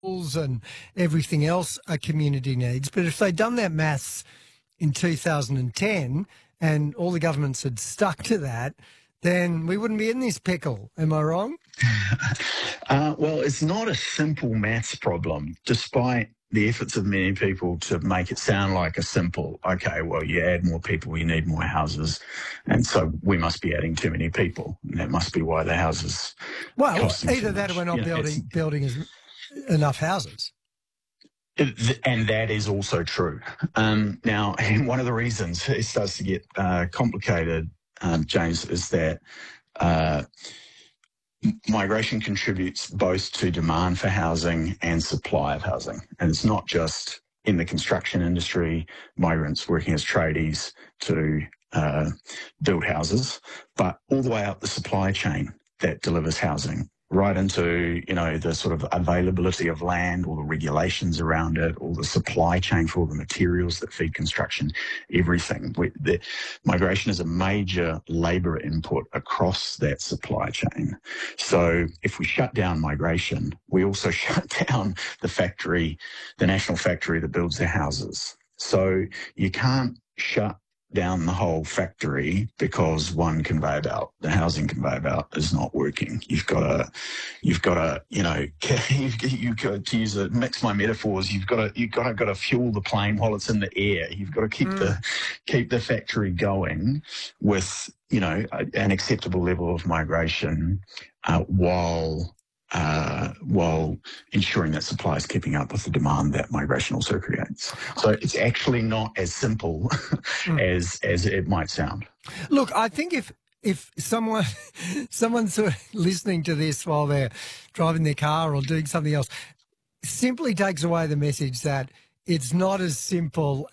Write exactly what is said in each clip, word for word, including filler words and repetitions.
and everything else a community needs. But if they'd done that maths in two thousand ten and all the governments had stuck to that, then we wouldn't be in this pickle. Am I wrong? uh, well, it's not a simple maths problem, despite the efforts of many people to make it sound like a simple, okay, well, you add more people, you need more houses, and so we must be adding too many people, and that must be why the houses Well, cost either that or we're not you know, building building as, enough houses. And that is also true. Um, now, and one of the reasons it starts to get uh, complicated, um, James, is that uh, migration contributes both to demand for housing and supply of housing. And it's not just in the construction industry, migrants working as tradies to uh, build houses, but all the way up the supply chain that delivers housing, right into, you know, the sort of availability of land, all the regulations around it, all the supply chain for all the materials that feed construction, everything. We, the, migration is a major labour input across that supply chain. So if we shut down migration, we also shut down the factory, the national factory that builds the houses. So you can't shut down the whole factory because one conveyor belt, the housing conveyor belt, is not working. You've got to, you've got to, you know, you've, you've got to use it, mix my metaphors. You've got to, you've got to, got to fuel the plane while it's in the air. You've got to keep mm. the, keep the factory going with, you know, an acceptable level of migration uh, while. Uh, while ensuring that supply is keeping up with the demand that migration also creates. So it's actually not as simple mm. as as it might sound. Look, I think if if someone someone's sort of listening to this while they're driving their car or doing something else, simply takes away the message that it's not as simple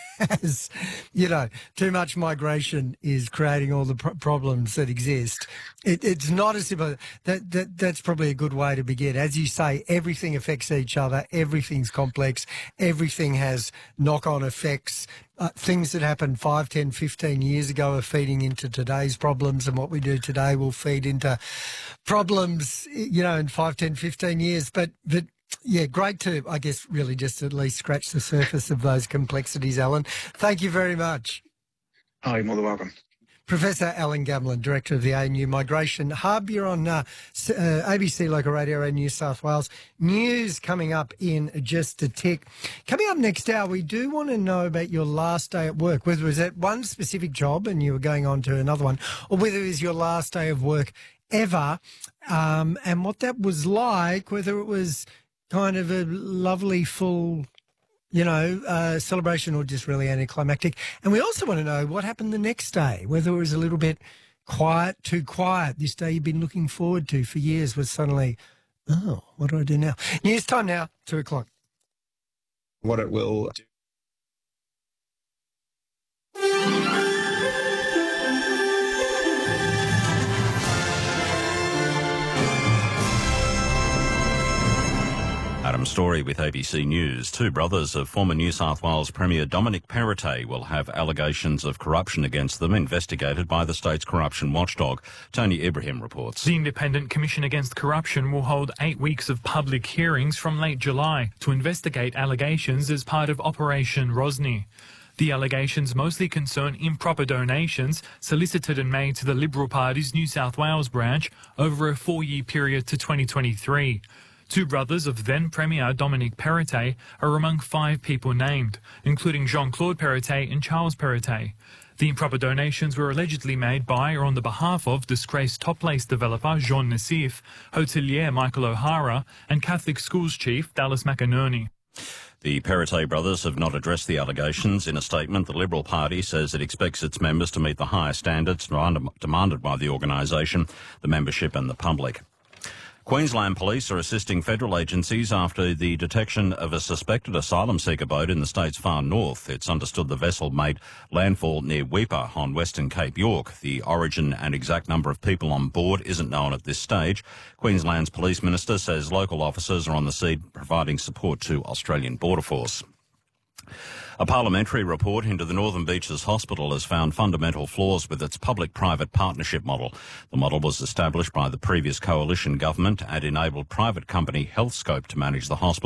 as, you know, too much migration is creating all the pr- problems that exist. It, it's not as simple. That, that That's probably a good way to begin. As you say, everything affects each other. Everything's complex. Everything has knock-on effects. Uh, things that happened five, ten, fifteen years ago are feeding into today's problems, and what we do today will feed into problems, you know, in five, ten, fifteen years. But, but yeah, great to, I guess, really just at least scratch the surface of those complexities, Alan. Thank you very much. Oh, you're more than welcome. Professor Alan Gamlin, Director of the A N U Migration Hub. You're on uh, uh, A B C Local Radio in New South Wales. News coming up in just a tick. Coming up next hour, we do want to know about your last day at work, whether it was at one specific job and you were going on to another one, or whether it was your last day of work ever, um, and what that was like, whether it was kind of a lovely, full, you know, uh, celebration or just really anticlimactic. And we also want to know what happened the next day, whether it was a little bit quiet, too quiet. This day you've been looking forward to for years was suddenly, oh, what do I do now? News time now, two o'clock. What it will do. Adam Story with A B C News. Two brothers of former New South Wales Premier Dominic Perrottet will have allegations of corruption against them investigated by the state's corruption watchdog. Tony Ibrahim reports. The Independent Commission Against Corruption will hold eight weeks of public hearings from late July to investigate allegations as part of Operation Rosny. The allegations mostly concern improper donations solicited and made to the Liberal Party's New South Wales branch over a four-year period to twenty twenty-three. Two brothers of then-Premier Dominic Perrottet are among five people named, including Jean-Claude Perrottet and Charles Perrottet. The improper donations were allegedly made by or on the behalf of disgraced Top Place developer Jean Nassif, hotelier Michael O'Hara, and Catholic schools chief Dallas McInerney. The Perrottet brothers have not addressed the allegations. In a statement, the Liberal Party says it expects its members to meet the higher standards demanded by the organisation, the membership and the public. Queensland Police are assisting federal agencies after the detection of a suspected asylum seeker boat in the state's far north. It's understood the vessel made landfall near Weipa on Western Cape York. The origin and exact number of people on board isn't known at this stage. Queensland's Police Minister says local officers are on the scene providing support to Australian Border Force. A parliamentary report into the Northern Beaches Hospital has found fundamental flaws with its public-private partnership model. The model was established by the previous coalition government and enabled private company Healthscope to manage the hospital.